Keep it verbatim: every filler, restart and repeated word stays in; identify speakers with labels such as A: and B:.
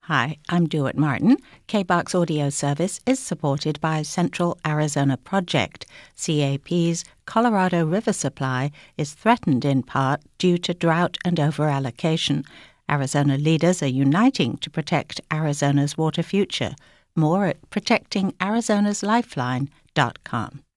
A: Hi, I'm Dewitt Martin. K B O X audio service is supported by Central Arizona Project. C A P's Colorado River supply is threatened in part due to drought and overallocation. Arizona leaders are uniting to protect Arizona's water future. More at protecting arizonas lifeline dot com.